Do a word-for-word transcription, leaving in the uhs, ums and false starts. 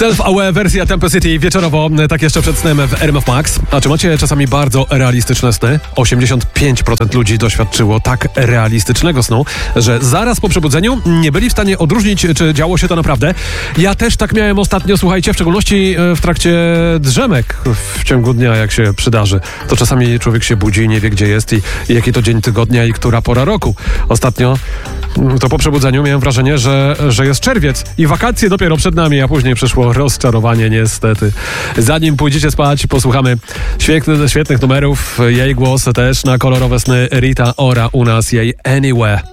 Self-aware wersja Tempo City wieczorowo, tak jeszcze przed snem w R M F Max. A czy macie czasami bardzo realistyczne sny? osiemdziesiąt pięć procent ludzi doświadczyło tak realistycznego snu, że zaraz po przebudzeniu nie byli w stanie odróżnić, czy działo się to naprawdę. Ja też tak miałem ostatnio, słuchajcie, w szczególności w trakcie drzemek w ciągu dnia, jak się przydarzy. To czasami człowiek się budzi i nie wie, gdzie jest i, i jaki to dzień tygodnia i która pora roku. Ostatnio to po przebudzeniu miałem wrażenie, że, że jest czerwiec i wakacje dopiero przed nami, a później przyszło rozczarowanie niestety. Zanim pójdziecie spać, posłuchamy świetnych, świetnych numerów. Jej głos też na kolorowe sny Rita Ora u nas, jej Anywhere.